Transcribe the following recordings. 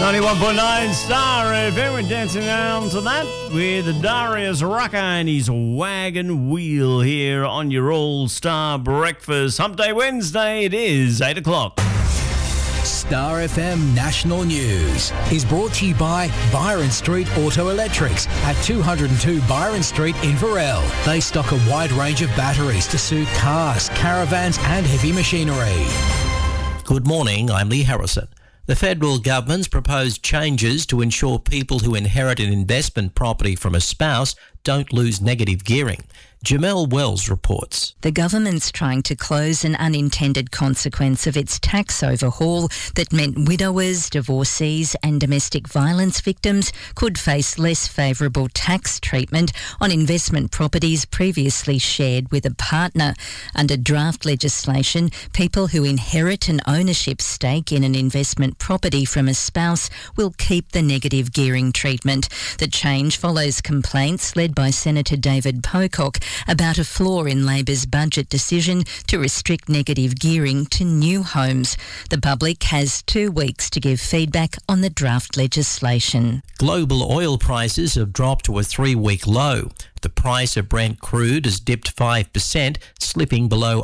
91.9 Star FM. We're dancing down to that with Darius Rucker and his wagon wheel here on your All-Star Breakfast. Hump Day Wednesday, it is 8 o'clock. Star FM National News is brought to you by Byron Street Auto Electrics at 202 Byron Street in Varel. They stock a wide range of batteries to suit cars, caravans and heavy machinery. Good morning, I'm Lee Harrison. The federal government's proposed changes to ensure people who inherit an investment property from a spouse don't lose negative gearing. Jamelle Wells reports. The government's trying to close an unintended consequence of its tax overhaul that meant widowers, divorcees and domestic violence victims could face less favourable tax treatment on investment properties previously shared with a partner. Under draft legislation, people who inherit an ownership stake in an investment property from a spouse will keep the negative gearing treatment. The change follows complaints led by Senator David Pocock about a flaw in Labor's budget decision to restrict negative gearing to new homes. The public has 2 weeks to give feedback on the draft legislation. Global oil prices have dropped to a 3-week low. The price of Brent crude has dipped 5%, slipping below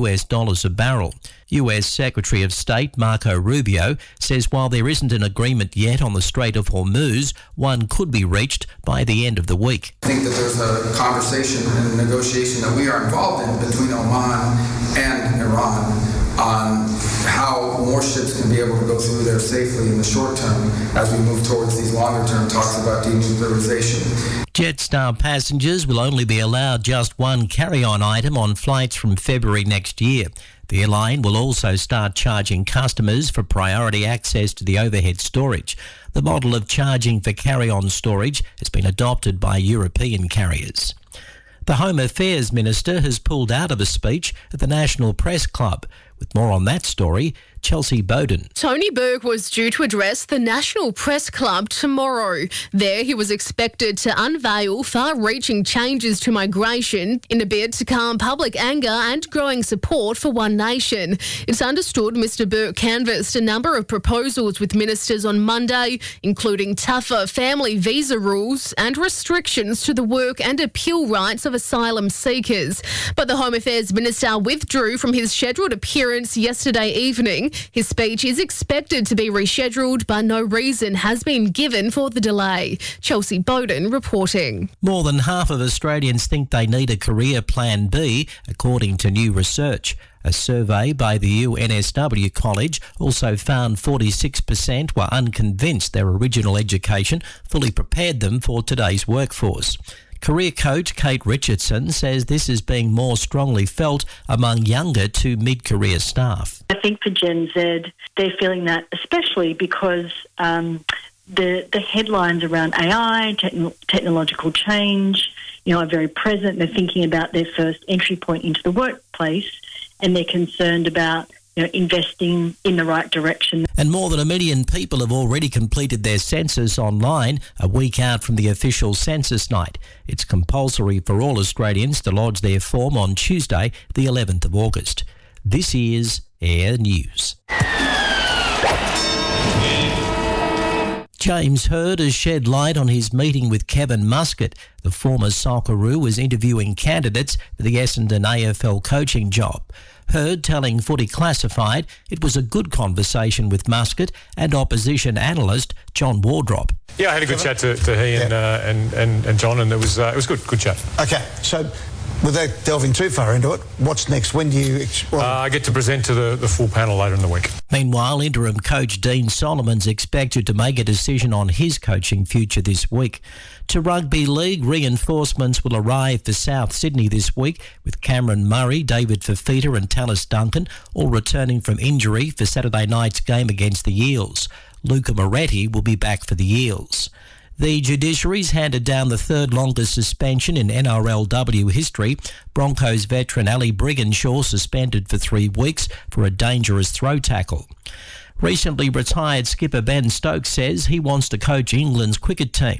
$80 a barrel. US Secretary of State Marco Rubio says while there isn't an agreement yet on the Strait of Hormuz, one could be reached by the end of the week. I think that there's a conversation and negotiation that we are involved in between Oman and Iran on how more ships can be able to go through there safely in the short term as we move towards these longer term talks about denuclearization. Jetstar passengers will only be allowed just one carry-on item on flights from February next year. The airline will also start charging customers for priority access to the overhead storage. The model of charging for carry-on storage has been adopted by European carriers. The Home Affairs Minister has pulled out of a speech at the National Press Club. With more on that story, Chelsea Bowden. Tony Burke was due to address the National Press Club tomorrow. There he was expected to unveil far-reaching changes to migration in a bid to calm public anger and growing support for One Nation. It's understood Mr Burke canvassed a number of proposals with ministers on Monday, including tougher family visa rules and restrictions to the work and appeal rights of asylum seekers. But the Home Affairs Minister withdrew from his scheduled appearance yesterday evening. His speech is expected to be rescheduled, but no reason has been given for the delay. Chelsea Bowden reporting. More than half of Australians think they need a career plan B, according to new research. A survey by the UNSW College also found 46% were unconvinced their original education fully prepared them for today's workforce. Career coach Kate Richardson says this is being more strongly felt among younger to mid-career staff. I think for Gen Z, they're feeling that especially because the headlines around AI, technological change, are very present. They're thinking about their first entry point into the workplace and they're concerned about investing in the right direction. And more than 1 million people have already completed their census online a week out from the official census night. It's compulsory for all Australians to lodge their form on Tuesday, the 11th of August. This is Air News. James Hird has shed light on his meeting with Kevin Muscat. The former Socceroo was interviewing candidates for the Essendon AFL coaching job. Hird telling Footy Classified it was a good conversation with Muscat and opposition analyst John Wardrop. Yeah, I had a good chat to he and John, and it was good chat. Okay, so without delving too far into it, what's next? When do you... I get to present to the full panel later in the week. Meanwhile, interim coach Dean Solomon's expected to make a decision on his coaching future this week. To Rugby League, reinforcements will arrive for South Sydney this week, with Cameron Murray, David Fafita and Tallis Duncan all returning from injury for Saturday night's game against the Eels. Luca Moretti will be back for the Eels. The judiciary's handed down the third longest suspension in NRLW history. Broncos veteran Ali Brigginshaw suspended for 3 weeks for a dangerous throw tackle. Recently retired skipper Ben Stokes says he wants to coach England's cricket team.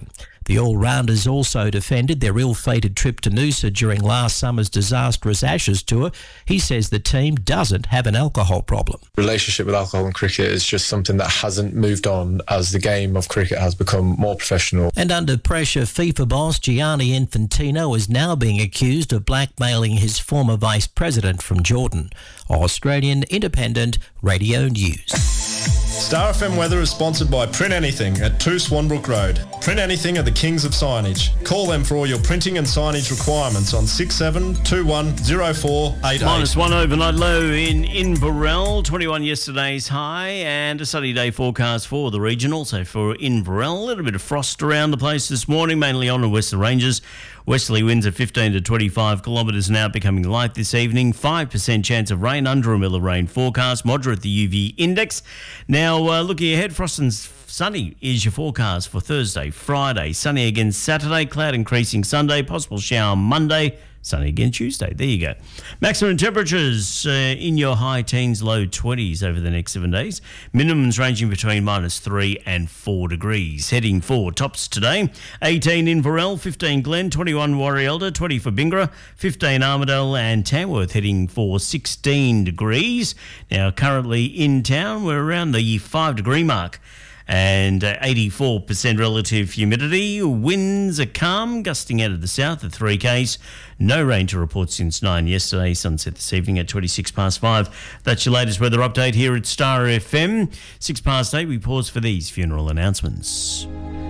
The all-rounders also defended their ill-fated trip to Noosa during last summer's disastrous Ashes tour. He says the team doesn't have an alcohol problem. Relationship with alcohol in cricket is just something that hasn't moved on as the game of cricket has become more professional. And under pressure, FIFA boss Gianni Infantino is now being accused of blackmailing his former vice president from Jordan. Australian Independent Radio News. Star FM weather is sponsored by Print Anything at 2 Swanbrook Road. Print Anything are the kings of signage. Call them for all your printing and signage requirements on 67210488. -1 overnight low in Inverell, 21 yesterday's high, and a sunny day forecast for the region. Also for Inverell, a little bit of frost around the place this morning, mainly on the western ranges. Westerly winds at 15 to 25 kilometres an hour, becoming light this evening. 5% chance of rain, under a mil of rain forecast. Moderate the UV index. Now, looking ahead, frost and sunny is your forecast for Thursday, Friday. Sunny again Saturday, cloud increasing Sunday, possible shower Monday. Sunny again Tuesday. There you go. Maximum temperatures in your high teens, low 20s over the next 7 days. Minimums ranging between -3 and 4 degrees. Heading for tops today. 18 Inverell, 15 Glen, 21 Warrielda, 20 for Bingra, 15 Armidale and Tamworth heading for 16 degrees. Now currently in town we're around the 5 degree mark. And 84% relative humidity. Winds are calm, gusting out of the south at 3 k's. No rain to report since 9 yesterday. Sunset this evening at 5:26. That's your latest weather update here at Star FM. 8:06, we pause for these funeral announcements.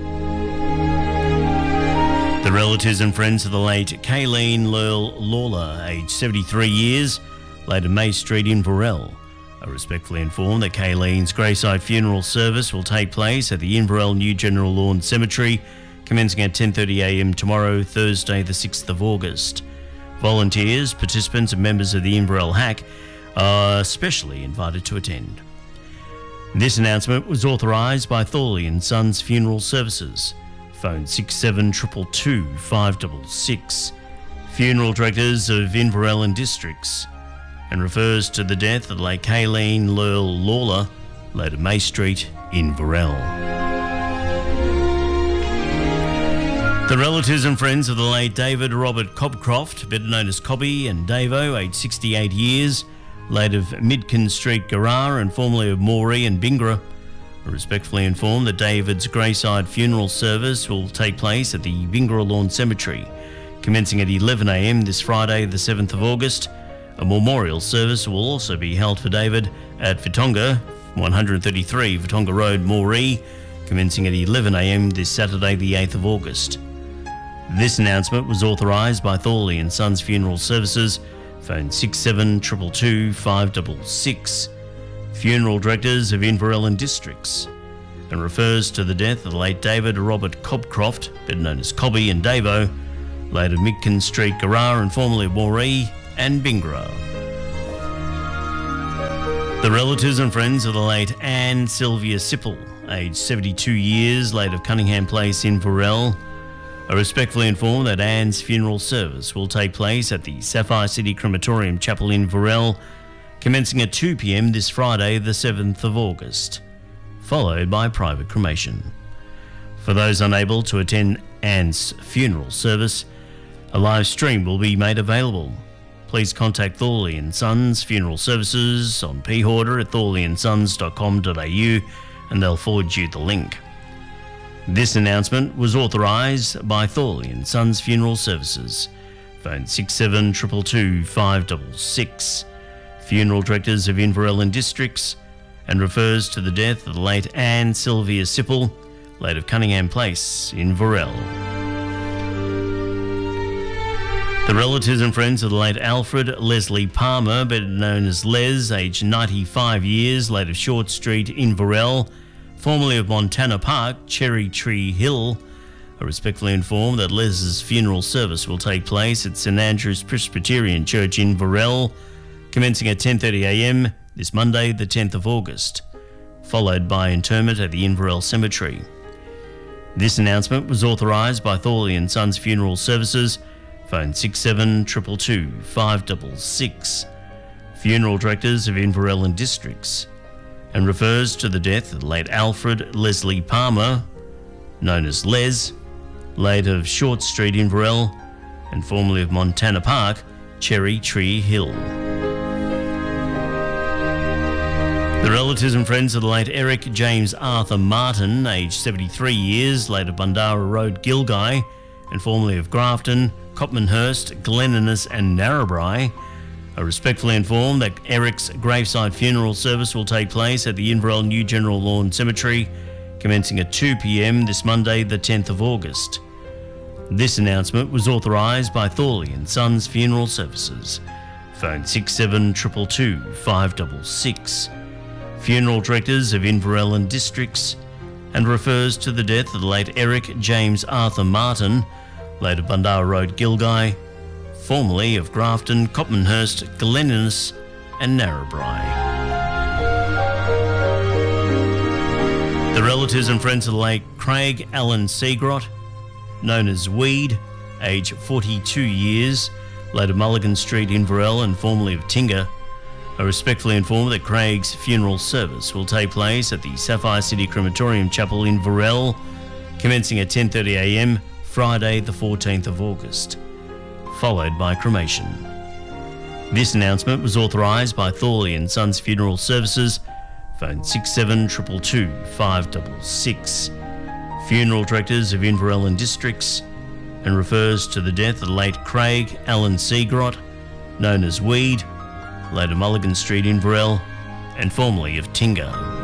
The relatives and friends of the late Kayleen Lawler, aged 73 years, laid at May Street in Inverell, are respectfully informed that Kayleen's Greyside funeral service will take place at the Inverell New General Lawn Cemetery, commencing at 10:30am tomorrow, Thursday the 6th of August. Volunteers, participants and members of the Inverell Hack are specially invited to attend. This announcement was authorised by Thorley and Sons Funeral Services. Phone 6722 566. Funeral directors of Inverell and Districts, and refers to the death of the late Kayleen Lawler, laid at May Street, Inverell. The relatives and friends of the late David Robert Cobcroft, better known as Cobby, and Davo, aged 68 years, laid of Midkin Street, Garrar, and formerly of Moree and Bingra, are respectfully informed that David's Greyside funeral service will take place at the Bingra Lawn Cemetery, commencing at 11am this Friday, the 7th of August. A memorial service will also be held for David at Vitonga, 133 Vitonga Road, Moree, commencing at 11am this Saturday, the 8th of August. This announcement was authorised by Thorley and Sons Funeral Services. Phone 6722 566. Funeral directors of Inverell and Districts, and refers to the death of the late David Robert Cobcroft, better known as Cobby, and Davo, laid at Midkin Street, Garrar, and formerly of Moree and Bingra. The relatives and friends of the late Anne Sylvia Sipple, aged 72 years, laid of Cunningham Place, Inverell, are respectfully informed that Anne's funeral service will take place at the Sapphire City Crematorium Chapel, Inverell, commencing at 2pm this Friday, the 7th of August, followed by private cremation. For those unable to attend Anne's funeral service, a live stream will be made available. Please contact Thorley and Sons Funeral Services on phorder at thorleyandsons.com.au and they'll forward you the link. This announcement was authorised by Thorley and Sons Funeral Services. Phone 6722 566. Funeral directors of Inverell and Districts, and refers to the death of the late Anne Sylvia Sipple, late of Cunningham Place, Inverell. The relatives and friends of the late Alfred Leslie Palmer, better known as Les, aged 95 years, late of Short Street, Inverell, formerly of Montana Park, Cherry Tree Hill, are respectfully informed that Les's funeral service will take place at St Andrew's Presbyterian Church, Inverell, commencing at 10:30am this Monday, the 10th of August, followed by interment at the Inverell Cemetery. This announcement was authorised by Thorley and Sons Funeral Services. Phone 6722 566. Funeral directors of Inverell and Districts, and refers to the death of the late Alfred Leslie Palmer, known as Les, late of Short Street, Inverell, and formerly of Montana Park, Cherry Tree Hill. The relatives and friends of the late Eric James Arthur Martin, aged 73 years, late of Bundara Road, Gilgai, and formerly of Grafton, Copmanhurst, Glen Innes and Narrabri, are respectfully informed that Eric's graveside funeral service will take place at the Inverell New General Lawn Cemetery, commencing at 2 p.m. this Monday, the 10th of August. This announcement was authorised by Thorley and Sons Funeral Services. Phone 6722 566. Funeral Directors of Inverell and Districts, and refers to the death of the late Eric James Arthur Martin, late of Bundara Road, Gilgai, formerly of Grafton, Copmanhurst, Glen Innes and Narrabri. The relatives and friends of the late Craig Allen Seagrot, known as Weed, age 42 years, late of Mulligan Street, Inverell and formerly of Tinga, are respectfully informed that Craig's funeral service will take place at the Sapphire City Crematorium Chapel in Inverell, commencing at 10:30 a.m. Friday the 14th of August, followed by cremation. This announcement was authorised by Thorley and Sons Funeral Services. Phone 6722 566. Funeral Directors of Inverell and Districts, and refers to the death of the late Craig Allen Seagrot, known as Weed, late of Mulligan Street, Inverell, and formerly of Tinga.